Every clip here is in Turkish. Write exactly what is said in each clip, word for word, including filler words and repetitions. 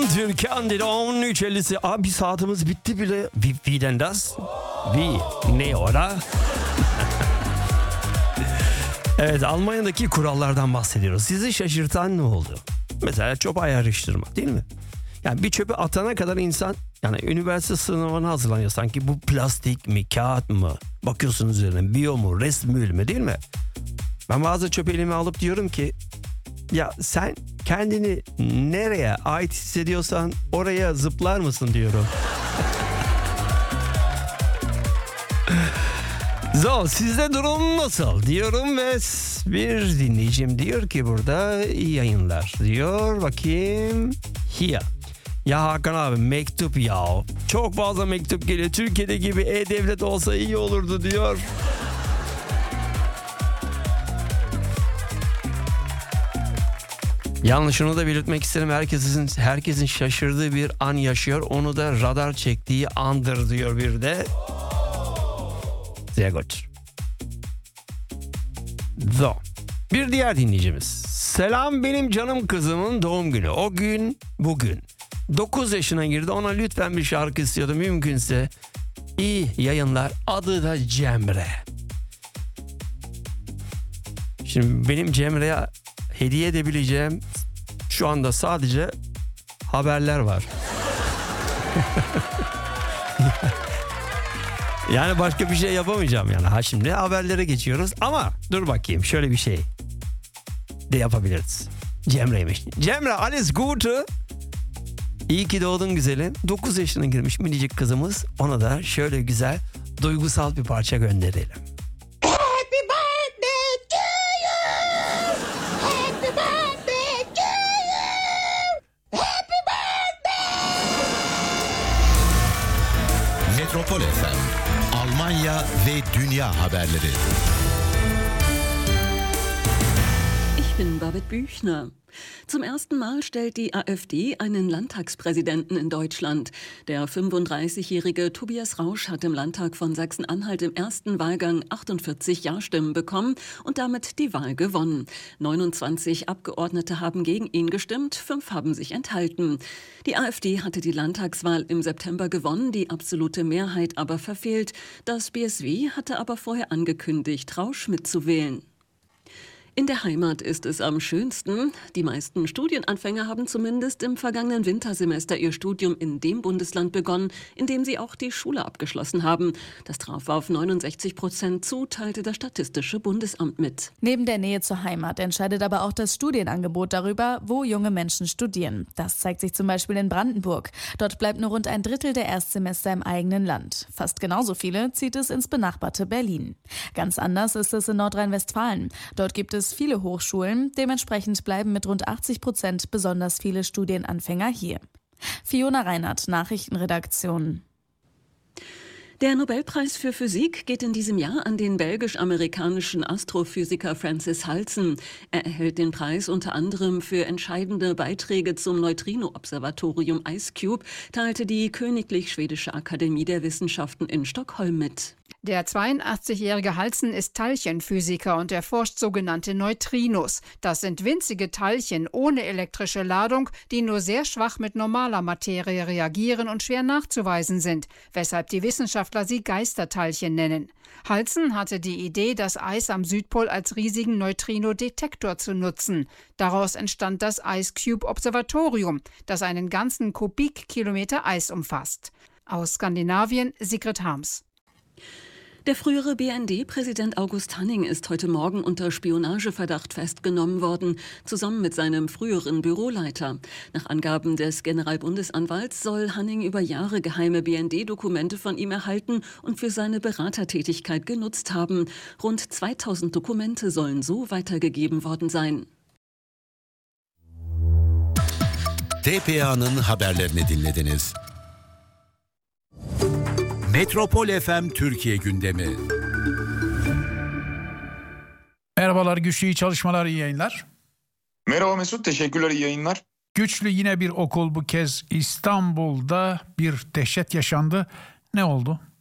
Türkan dedi on üç ellisi. Abi saatimiz bitti bile. Wie, wie denn das? Wie? Ne ora? Evet, Almanya'daki kurallardan bahsediyoruz. Sizi şaşırtan ne oldu? Mesela çöp ayrıştırmak değil mi? Yani bir çöpü atana kadar insan, yani üniversite sınavına hazırlanıyor sanki, bu plastik mi, kağıt mı? Bakıyorsunuz üzerine biyo mu, resmül mü, değil mi? Ben bazı çöp elime alıp diyorum ki ya sen kendini nereye ait hissediyorsan oraya zıplar mısın diyorum. So, sizde durum nasıl diyorum ve bir dinleyicim diyor ki burada iyi yayınlar diyor. Bakayım. Here. Ya Hakan abi mektup ya. Çok fazla mektup geliyor. Türkiye'de gibi e-devlet olsa iyi olurdu diyor. Yalnız şunu da belirtmek isterim. Herkesin, herkesin şaşırdığı bir an yaşıyor. Onu da radar çektiği andır diyor bir de. Sehr gut. So. Bir diğer dinleyicimiz. Selam, benim canım kızımın doğum günü. O gün bugün. dokuz yaşına girdi. Ona lütfen bir şarkı istiyordum. Mümkünse iyi yayınlar. Adı da Cemre. Şimdi benim Cemre'ye hediye edebileceğim şu anda sadece haberler var. Yani başka bir şey yapamayacağım yani. Ha, şimdi haberlere geçiyoruz ama dur bakayım, şöyle bir şey de yapabiliriz. Cemre'ymiş. Cemre, alles Gute. İyi ki doğdun güzelim. dokuz yaşına girmiş minicik kızımız. Ona da şöyle güzel duygusal bir parça gönderelim. Happy birthday to you. Happy birthday to you. Happy birthday. Metropol F M, Almanya ve dünya haberleri. Ich bin Babette Büchner. Zum ersten Mal stellt die AfD einen Landtagspräsidenten in Deutschland. Der fünfunddreißigjährige Tobias Rausch hat im Landtag von Sachsen-Anhalt im ersten Wahlgang achtundvierzig Ja-Stimmen bekommen und damit die Wahl gewonnen. neunundzwanzig Abgeordnete haben gegen ihn gestimmt, fünf haben sich enthalten. Die AfD hatte die Landtagswahl im September gewonnen, die absolute Mehrheit aber verfehlt. Das B S W hatte aber vorher angekündigt, Rausch mitzuwählen. In der Heimat ist es am schönsten. Die meisten Studienanfänger haben zumindest im vergangenen Wintersemester ihr Studium in dem Bundesland begonnen, in dem sie auch die Schule abgeschlossen haben. Das traf auf neunundsechzig Prozent zu, teilte das Statistische Bundesamt mit. Neben der Nähe zur Heimat entscheidet aber auch das Studienangebot darüber, wo junge Menschen studieren. Das zeigt sich zum Beispiel in Brandenburg. Dort bleibt nur rund ein Drittel der Erstsemester im eigenen Land. Fast genauso viele zieht es ins benachbarte Berlin. Ganz anders ist es in Nordrhein-Westfalen. Dort gibt es viele Hochschulen, dementsprechend bleiben mit rund achtzig Prozent besonders viele Studienanfänger hier. Fiona Reinhardt, Nachrichtenredaktion. Der Nobelpreis für Physik geht in diesem Jahr an den belgisch-amerikanischen Astrophysiker Francis Halsen. Er erhält den Preis unter anderem für entscheidende Beiträge zum Neutrino-Observatorium IceCube, teilte die Königlich Schwedische Akademie der Wissenschaften in Stockholm mit. Der zweiundachtzigjährige Halsen ist Teilchenphysiker und erforscht sogenannte Neutrinos. Das sind winzige Teilchen ohne elektrische Ladung, die nur sehr schwach mit normaler Materie reagieren und schwer nachzuweisen sind, weshalb die Wissenschaftler sie Geisterteilchen nennen. Halsen hatte die Idee, das Eis am Südpol als riesigen Neutrino-Detektor zu nutzen. Daraus entstand das IceCube-Observatorium, das einen ganzen Kubikkilometer Eis umfasst. Aus Skandinavien, Sigrid Harms. Der frühere B N D-Präsident August Hanning ist heute Morgen unter Spionageverdacht festgenommen worden, zusammen mit seinem früheren Büroleiter. Nach Angaben des Generalbundesanwalts soll Hanning über Jahre geheime B N D-Dokumente von ihm erhalten und für seine Beratertätigkeit genutzt haben. Rund zweitausend Dokumente sollen so weitergegeben worden sein. T P A'nın haberlerini dinlediniz. Metropol F M Türkiye gündemi. Merhabalar Güçlü, iyi çalışmalar, iyi yayınlar. Merhaba Mesut, teşekkürler, iyi yayınlar. Güçlü, yine bir okul, bu kez İstanbul'da bir dehşet yaşandı. Ne oldu?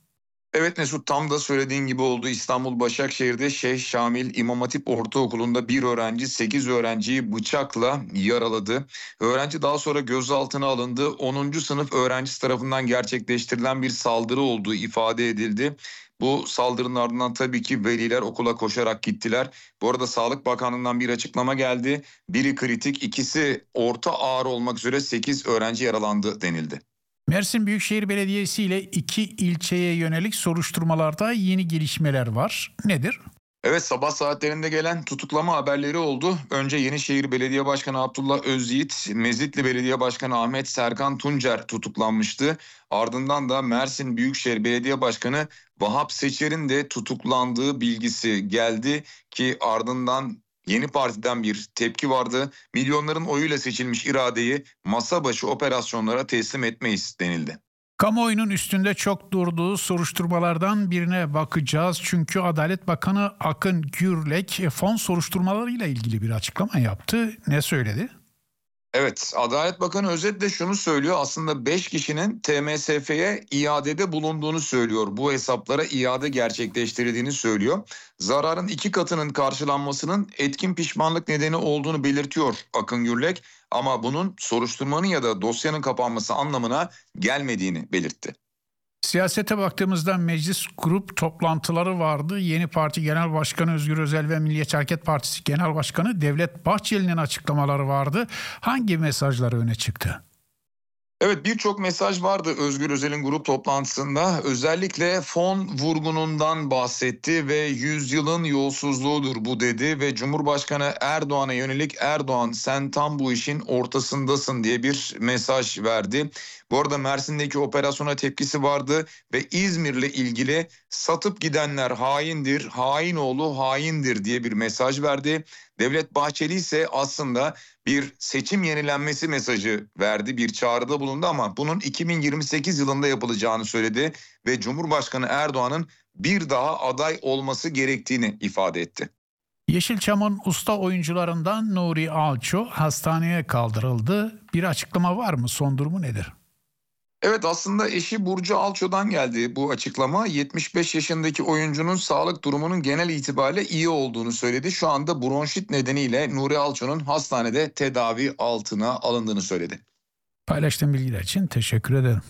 Evet Mesut, tam da söylediğin gibi oldu. İstanbul Başakşehir'de Şeyh Şamil İmam Hatip Ortaokulu'nda bir öğrenci sekiz öğrenciyi bıçakla yaraladı. Öğrenci daha sonra gözaltına alındı. onuncu sınıf öğrencisi tarafından gerçekleştirilen bir saldırı olduğu ifade edildi. Bu saldırının ardından tabii ki veliler okula koşarak gittiler. Bu arada Sağlık Bakanlığı'ndan bir açıklama geldi. Biri kritik, ikisi orta ağır olmak üzere sekiz öğrenci yaralandı denildi. Mersin Büyükşehir Belediyesi ile iki ilçeye yönelik soruşturmalarda yeni gelişmeler var. Nedir? Evet, sabah saatlerinde gelen tutuklama haberleri oldu. Önce Yenişehir Belediye Başkanı Abdullah Özyiğit, Mezitli Belediye Başkanı Ahmet Serkan Tuncer tutuklanmıştı. Ardından da Mersin Büyükşehir Belediye Başkanı Vahap Seçer'in de tutuklandığı bilgisi geldi ki ardından Yeni Parti'den bir tepki vardı. Milyonların oyuyla seçilmiş iradeyi masa başı operasyonlara teslim etmeyiz denildi. Kamuoyunun üstünde çok durduğu soruşturmalardan birine bakacağız. Çünkü Adalet Bakanı Akın Gürlek fon soruşturmalarıyla ilgili bir açıklama yaptı. Ne söyledi? Evet, Adalet Bakanı özetle şunu söylüyor. Aslında beş kişinin T M S F'ye iadede bulunduğunu söylüyor. Bu hesaplara iade gerçekleştirildiğini söylüyor. Zararın iki katının karşılanmasının etkin pişmanlık nedeni olduğunu belirtiyor Akın Gürlek. Ama bunun soruşturmanın ya da dosyanın kapanması anlamına gelmediğini belirtti. Siyasete baktığımızda meclis grup toplantıları vardı. Yeni Parti Genel Başkanı Özgür Özel ve Milliyetçi Hareket Partisi Genel Başkanı Devlet Bahçeli'nin açıklamaları vardı. Hangi mesajları öne çıktı? Evet, birçok mesaj vardı Özgür Özel'in grup toplantısında. Özellikle fon vurgunundan bahsetti ve yüzyılın yolsuzluğudur bu dedi ve Cumhurbaşkanı Erdoğan'a yönelik "Erdoğan sen tam bu işin ortasındasın" diye bir mesaj verdi. Bu arada Mersin'deki operasyona tepkisi vardı ve İzmir'le ilgili "satıp gidenler haindir, hain oğlu haindir" diye bir mesaj verdi. Devlet Bahçeli ise aslında bir seçim yenilenmesi mesajı verdi, bir çağrıda bulundu ama bunun iki bin yirmi sekiz yılında yapılacağını söyledi ve Cumhurbaşkanı Erdoğan'ın bir daha aday olması gerektiğini ifade etti. Yeşilçam'ın usta oyuncularından Nuri Alço hastaneye kaldırıldı. Bir açıklama var mı? Son durumu nedir? Evet, aslında eşi Burcu Alço'dan geldi bu açıklama. yetmiş beş yaşındaki oyuncunun sağlık durumunun genel itibariyle iyi olduğunu söyledi. Şu anda bronşit nedeniyle Nuri Alço'nun hastanede tedavi altına alındığını söyledi. Paylaştığın bilgiler için teşekkür ederim.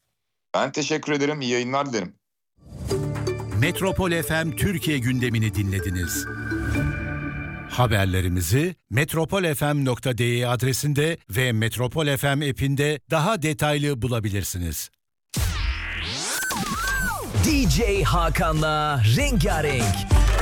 Ben teşekkür ederim. İyi yayınlar dilerim. Metropol F M Türkiye gündemini dinlediniz. Haberlerimizi metropol f m nokta d e adresinde ve Metropol F M app'inde daha detaylı bulabilirsiniz. D J Hakan'la Rengarenk.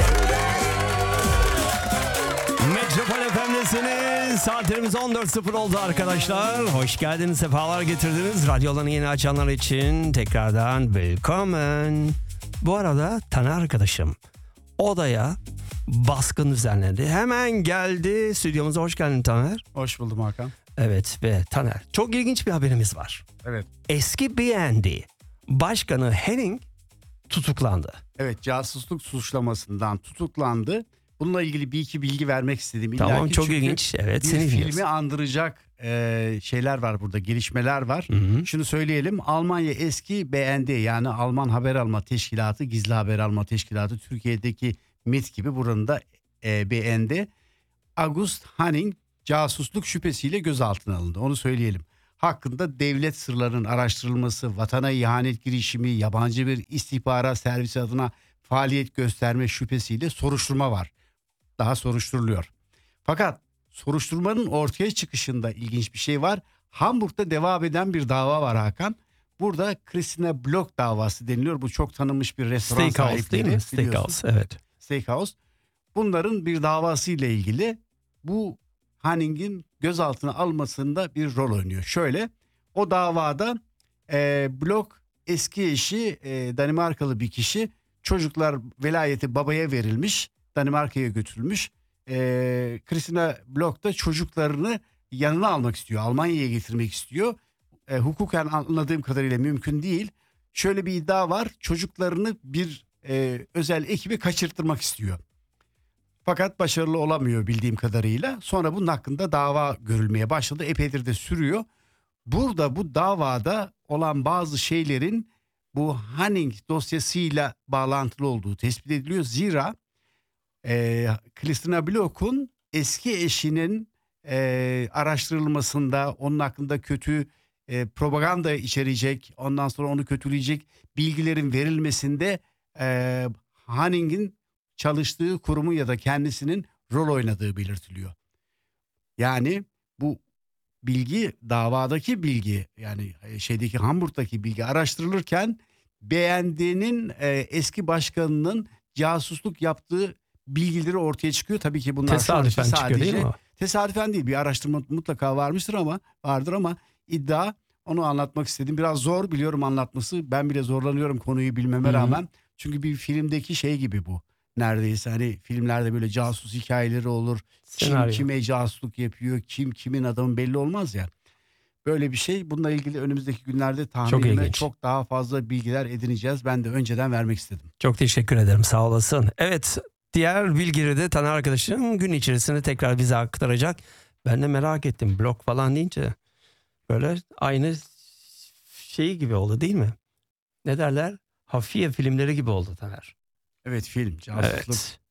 Metropol F M'desiniz. Saatlerimiz on dört sıfır oldu arkadaşlar. Hoş geldiniz, sefalar getirdiniz. Radyolarını yeni açanlar için tekrardan welcome. Bu arada Taner arkadaşım odaya baskın düzenlendi. Hemen geldi stüdyomuza. Hoş geldin Taner. Hoş buldum Hakan. Evet ve Taner, çok ilginç bir haberimiz var. Evet. Eski B and D Başkanı Henning tutuklandı. Evet, casusluk suçlamasından tutuklandı. Bununla ilgili bir iki bilgi vermek istedim. İlla Tamam, ki çok çünkü ilginç. Evet, bir seni filmi dinliyoruz. andıracak e, şeyler var burada, gelişmeler var. Hı hı. Şunu söyleyelim, Almanya eski B and D yani Alman Haber Alma Teşkilatı, Gizli Haber Alma Teşkilatı, Türkiye'deki M I T gibi buranın da e, B and D. August Henning casusluk şüphesiyle gözaltına alındı, onu söyleyelim. Hakkında devlet sırlarının araştırılması, vatana ihanet girişimi, yabancı bir istihbarat servisi adına faaliyet gösterme şüphesiyle soruşturma var. Daha soruşturuluyor. Fakat soruşturmanın ortaya çıkışında ilginç bir şey var. Hamburg'da devam eden bir dava var Hakan. Burada Christina Block davası deniliyor. Bu çok tanınmış bir restoran Steakhouse sahipleri. değil mi? Steakhouse, evet. Steakhouse. Bunların bir davası ile ilgili bu Henning'in gözaltına almasında bir rol oynuyor. Şöyle, o davada e, Block eski eşi e, Danimarkalı bir kişi, çocuklar velayeti babaya verilmiş, Danimarka'ya götürülmüş. E, Christina Block da çocuklarını yanına almak istiyor, Almanya'ya getirmek istiyor. E, hukuken anladığım kadarıyla mümkün değil. Şöyle bir iddia var, çocuklarını bir e, özel ekibe kaçırtmak istiyor. Fakat başarılı olamıyor bildiğim kadarıyla. Sonra bunun hakkında dava görülmeye başladı. Epeydir de sürüyor. Burada bu davada olan bazı şeylerin bu Hanning dosyasıyla bağlantılı olduğu tespit ediliyor. Zira e, Christina Bloch'un eski eşinin e, araştırılmasında, onun hakkında kötü e, propaganda içerecek, ondan sonra onu kötüleyecek bilgilerin verilmesinde e, Hanning'in çalıştığı kurumu ya da kendisinin rol oynadığı belirtiliyor. Yani bu bilgi, davadaki bilgi, yani şeydeki Hamburg'daki bilgi araştırılırken B N D'nin e, eski başkanının casusluk yaptığı bilgileri ortaya çıkıyor. Tabii ki bunlar Tesadüfen sadece, çıkıyor değil mi o? tesadüfen değil, bir araştırma mutlaka varmıştır ama vardır ama iddia, onu anlatmak istedim. Biraz zor biliyorum anlatması. Ben bile zorlanıyorum konuyu bilmeme Hı-hı. rağmen. Çünkü bir filmdeki şey gibi bu. Neredeyse hani filmlerde böyle casus hikayeleri olur. Senaryo. Kim kime casusluk yapıyor, kim kimin adamı belli olmaz ya. Böyle bir şey. Bununla ilgili önümüzdeki günlerde Çok tahminime ilginç. çok daha fazla bilgiler edineceğiz. Ben de önceden vermek istedim. Çok teşekkür ederim, sağ olasın. Evet, diğer bilgileri de Taner arkadaşım gün içerisinde tekrar bize aktaracak. Ben de merak ettim, blok falan deyince böyle aynı şey gibi oldu değil mi? Ne derler? Hafiye filmleri gibi oldu Taner. Evet, film, casusluk. Evet.